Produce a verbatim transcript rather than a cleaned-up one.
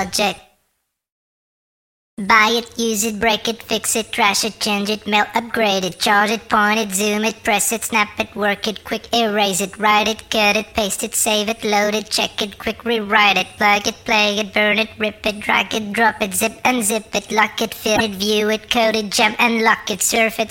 project. Buy it, use it, break it, fix it, trash it, change it, mail, upgrade it, charge it, point it, zoom it, press it, snap it, work it, quick erase it, write it, cut it, paste it, save it, load it, check it, quick rewrite it, plug it, play it, burn it, rip it, drag it, drop it, zip unzip it, lock it, fill it, view it, code it, jump and lock it, surf it,